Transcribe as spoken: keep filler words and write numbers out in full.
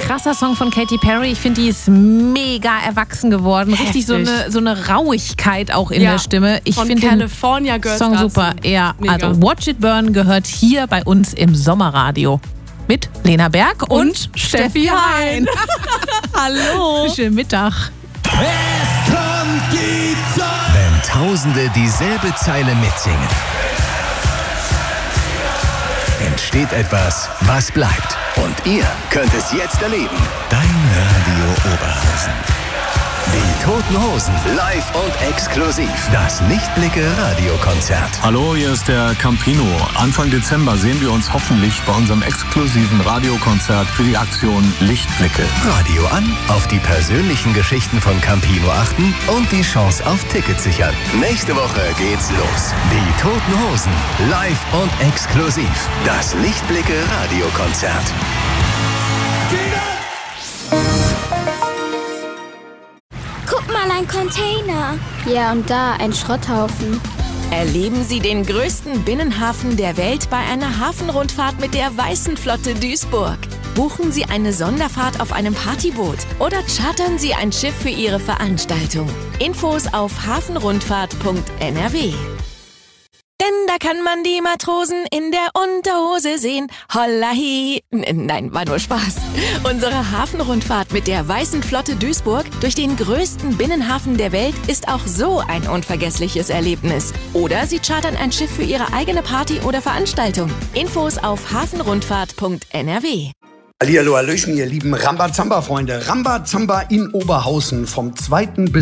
krasser Song von Katy Perry. Ich finde, die ist mega erwachsen geworden. Richtig so eine, so eine Rauigkeit auch in ja, der Stimme. Ich finde den California Girls Song super. Ja, mega. Also Watch It Burn gehört hier bei uns im Sommerradio. Mit Lena Berg und, und Steffi Hein. Hallo. Schönen Mittag. Es kommt die Zeit. Wenn Tausende dieselbe Zeile mitsingen, entsteht etwas, was bleibt. Und ihr könnt es jetzt erleben. Dein Radio Oberhausen. Die Toten Hosen, live und exklusiv. Das Lichtblicke-Radiokonzert. Hallo, hier ist der Campino. Anfang Dezember sehen wir uns hoffentlich bei unserem exklusiven Radiokonzert für die Aktion Lichtblicke. Radio an, auf die persönlichen Geschichten von Campino achten und die Chance auf Tickets sichern. Nächste Woche geht's los. Die Toten Hosen, live und exklusiv. Das Lichtblicke-Radiokonzert. Ein Container. Ja, und da ein Schrotthaufen. Erleben Sie den größten Binnenhafen der Welt bei einer Hafenrundfahrt mit der Weißen Flotte Duisburg. Buchen Sie eine Sonderfahrt auf einem Partyboot oder chartern Sie ein Schiff für Ihre Veranstaltung. Infos auf hafenrundfahrt punkt n r w. Denn da kann man die Matrosen in der Unterhose sehen. Hollahi! Nein, war nur Spaß. Unsere Hafenrundfahrt mit der Weißen Flotte Duisburg durch den größten Binnenhafen der Welt ist auch so ein unvergessliches Erlebnis. Oder Sie chartern ein Schiff für Ihre eigene Party oder Veranstaltung. Infos auf hafenrundfahrt punkt n r w. Hallihallo, hallöchen, ihr lieben Rambazamba-Freunde. Rambazamba in Oberhausen vom zweiten bis